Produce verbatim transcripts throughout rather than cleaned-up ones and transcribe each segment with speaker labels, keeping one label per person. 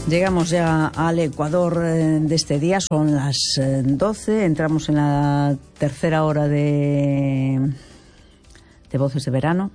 Speaker 1: Llegamos ya al Ecuador de este día, son las doce, entramos en la tercera hora de, de Voces de Verano.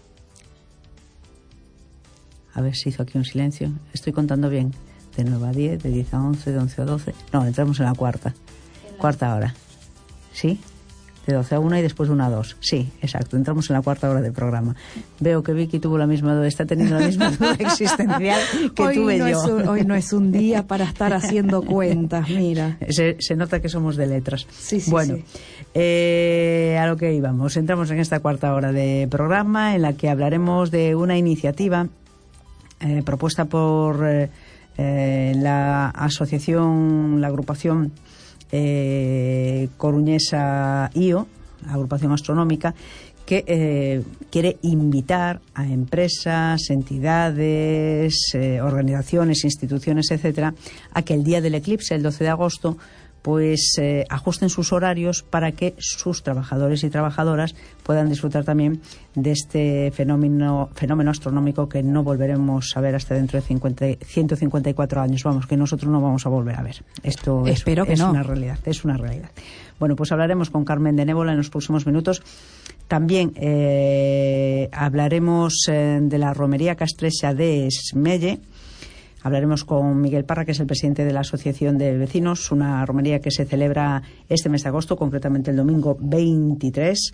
Speaker 1: A ver si hizo aquí un silencio, estoy contando bien, de nueve a diez, de diez a once, de once a doce, no, entramos en la cuarta, cuarta hora, ¿sí? De doce a una y después de una a dos. Sí, exacto, entramos en la cuarta hora del programa. Veo que Vicky tuvo la misma duda, está teniendo la misma duda existencial que
Speaker 2: hoy
Speaker 1: tuve
Speaker 2: no
Speaker 1: yo.
Speaker 2: Es un, hoy no es un día para estar haciendo cuentas, mira.
Speaker 1: Se, se nota que somos de letras.
Speaker 2: Sí, sí,
Speaker 1: bueno,
Speaker 2: sí.
Speaker 1: Eh, a lo que íbamos. Entramos en esta cuarta hora de programa en la que hablaremos de una iniciativa eh, propuesta por eh, eh, la asociación, la agrupación Eh, coruñesa I O, agrupación astronómica, que eh, quiere invitar a empresas, entidades, eh, organizaciones, instituciones, etcétera, a que el día del eclipse, el doce de agosto, pues eh, ajusten sus horarios para que sus trabajadores y trabajadoras puedan disfrutar también de este fenómeno fenómeno astronómico que no volveremos a ver hasta dentro de cincuenta, ciento cincuenta y cuatro años. Vamos, que nosotros no vamos a volver a ver. Esto
Speaker 2: Espero
Speaker 1: es,
Speaker 2: que
Speaker 1: es
Speaker 2: no.
Speaker 1: una realidad, es una realidad. Bueno, pues hablaremos con Carmen de Nébola en los próximos minutos. También eh, hablaremos eh, de la romería castrexa de Esmelle. Hablaremos con Miguel Parra, que es el presidente de la Asociación de Vecinos, una romería que se celebra este mes de agosto, concretamente el domingo veintitrés,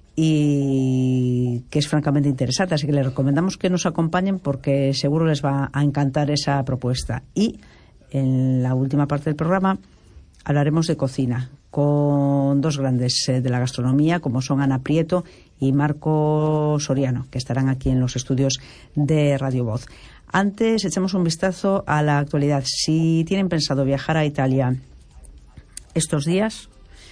Speaker 1: y que es francamente interesante, así que les recomendamos que nos acompañen porque seguro les va a encantar esa propuesta. Y en la última parte del programa hablaremos de cocina con dos grandes eh, de la gastronomía, como son Ana Prieto y Marco Soriano, que estarán aquí en los estudios de Radio Voz. Antes, echamos un vistazo a la actualidad. Si tienen pensado viajar a Italia estos días,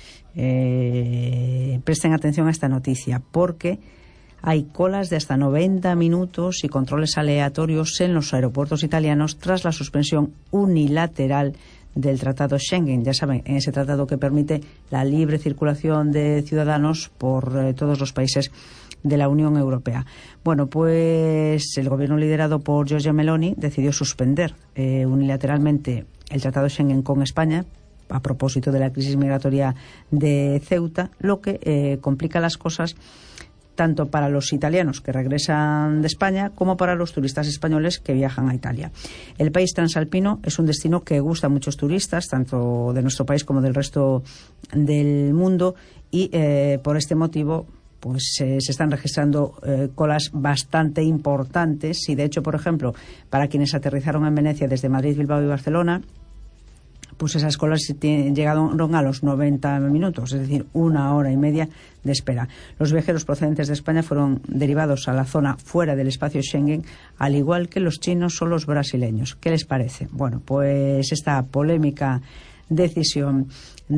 Speaker 1: eh, presten atención a esta noticia, porque hay colas de hasta noventa minutos y controles aleatorios en los aeropuertos italianos tras la suspensión unilateral del Tratado Schengen. Ya saben, en ese tratado que permite la libre circulación de ciudadanos por eh, todos los países de la Unión Europea. Bueno, pues el gobierno liderado por Giorgia Meloni decidió suspender eh, unilateralmente el Tratado Schengen con España a propósito de la crisis migratoria de Ceuta, lo que eh, complica las cosas tanto para los italianos que regresan de España como para los turistas españoles que viajan a Italia. El país transalpino es un destino que gusta a muchos turistas, tanto de nuestro país como del resto del mundo, y eh, por este motivo pues eh, se están registrando eh, colas bastante importantes. Y de hecho, por ejemplo, para quienes aterrizaron en Venecia desde Madrid, Bilbao y Barcelona, pues esas colas llegaron a los noventa minutos, es decir, una hora y media de espera. Los viajeros procedentes de España fueron derivados a la zona fuera del espacio Schengen, al igual que los chinos o los brasileños. ¿Qué les parece? Bueno, pues esta polémica decisión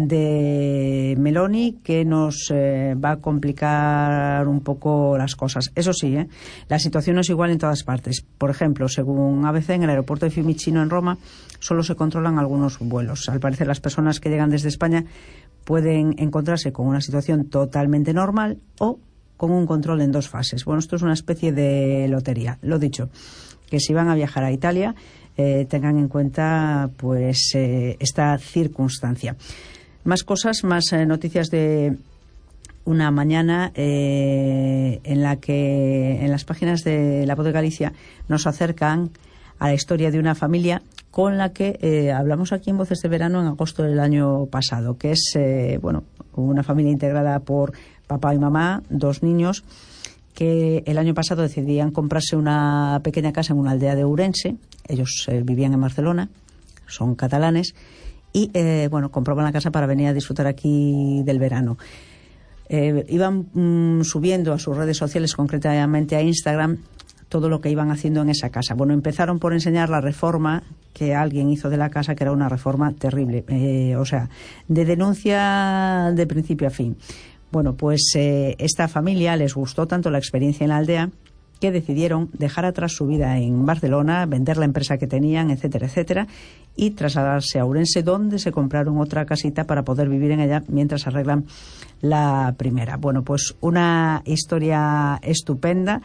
Speaker 1: de Meloni que nos eh, va a complicar un poco las cosas. Eso sí, ¿eh? La situación no es igual en todas partes. Por ejemplo, según A B C, en el aeropuerto de Fiumicino en Roma solo se controlan algunos vuelos. Al parecer, las personas que llegan desde España pueden encontrarse con una situación totalmente normal o con un control en dos fases. Bueno, esto es una especie de lotería. Lo dicho, que si van a viajar a Italia Eh, tengan en cuenta pues eh, esta circunstancia. Más cosas, más eh, noticias de una mañana eh, en la que en las páginas de La Voz de Galicia nos acercan a la historia de una familia con la que eh, hablamos aquí en Voces de Verano en agosto del año pasado, que es eh, bueno, una familia integrada por papá y mamá, dos niños, que el año pasado decidían comprarse una pequeña casa en una aldea de Ourense. Ellos eh, vivían en Barcelona, son catalanes, y eh, bueno, compraban la casa para venir a disfrutar aquí del verano. Eh, iban mm, subiendo a sus redes sociales, concretamente a Instagram, todo lo que iban haciendo en esa casa. Bueno, empezaron por enseñar la reforma que alguien hizo de la casa, que era una reforma terrible, eh, o sea, de denuncia de principio a fin. Bueno, pues eh, esta familia les gustó tanto la experiencia en la aldea que decidieron dejar atrás su vida en Barcelona, vender la empresa que tenían, etcétera, etcétera, y trasladarse a Ourense, donde se compraron otra casita para poder vivir en ella mientras arreglan la primera. Bueno, pues una historia estupenda,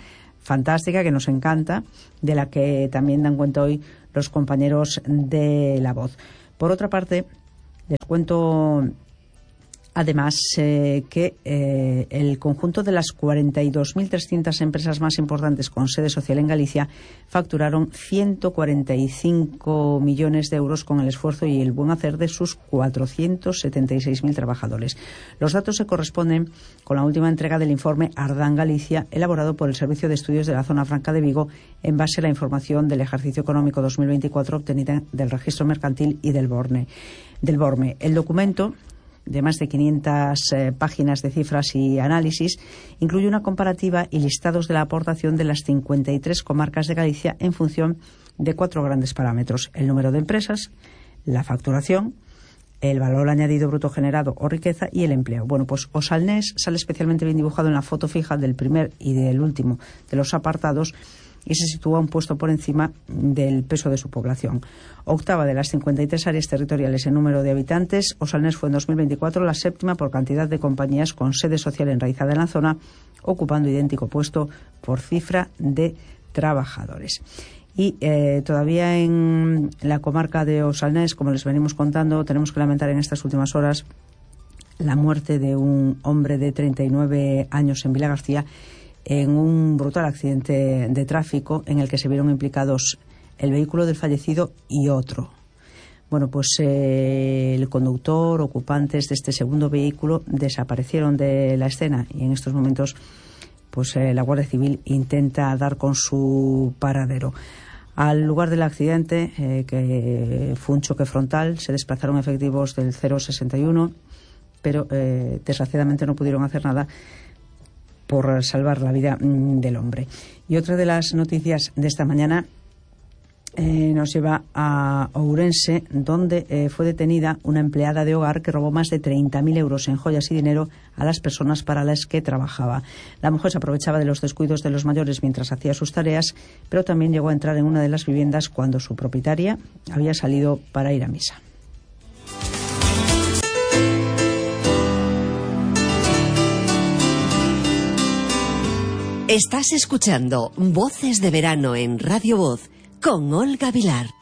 Speaker 1: fantástica, que nos encanta, de la que también dan cuenta hoy los compañeros de La Voz. Por otra parte, les cuento además eh, que eh, el conjunto de las cuarenta y dos mil trescientas empresas más importantes con sede social en Galicia facturaron ciento cuarenta y cinco millones de euros con el esfuerzo y el buen hacer de sus cuatrocientos setenta y seis mil trabajadores. Los datos se corresponden con la última entrega del informe Ardán Galicia, elaborado por el Servicio de Estudios de la Zona Franca de Vigo en base a la información del ejercicio económico dos mil veinticuatro obtenida del Registro Mercantil y del Borne, del BORME. El documento, de más de quinientas eh, páginas de cifras y análisis, incluye una comparativa y listados de la aportación de las cincuenta y tres comarcas de Galicia en función de cuatro grandes parámetros: el número de empresas, la facturación, el valor añadido bruto generado o riqueza y el empleo. Bueno, pues O Salnés sale especialmente bien dibujado en la foto fija del primer y del último de los apartados y se sitúa un puesto por encima del peso de su población. Octava de las cincuenta y tres áreas territoriales en número de habitantes, O Salnés fue en dos mil veinticuatro la séptima por cantidad de compañías con sede social enraizada en la zona, ocupando idéntico puesto por cifra de trabajadores. Y eh, todavía en la comarca de O Salnés, como les venimos contando, tenemos que lamentar en estas últimas horas la muerte de un hombre de treinta y nueve años en Vilagarcía en un brutal accidente de tráfico en el que se vieron implicados el vehículo del fallecido y otro. Bueno, pues eh, el conductor, ocupantes de este segundo vehículo desaparecieron de la escena y en estos momentos pues eh, la Guardia Civil intenta dar con su paradero. Al lugar del accidente, eh, que fue un choque frontal, se desplazaron efectivos del cero sesenta y uno, pero eh, desgraciadamente no pudieron hacer nada por salvar la vida mm, del hombre. Y otra de las noticias de esta mañana eh, nos lleva a Ourense, donde eh, fue detenida una empleada de hogar que robó más de treinta mil euros en joyas y dinero a las personas para las que trabajaba. La mujer se aprovechaba de los descuidos de los mayores mientras hacía sus tareas, pero también llegó a entrar en una de las viviendas cuando su propietaria había salido para ir a misa.
Speaker 3: Estás escuchando Voces de Verano en Radio Voz con Olga Vilar.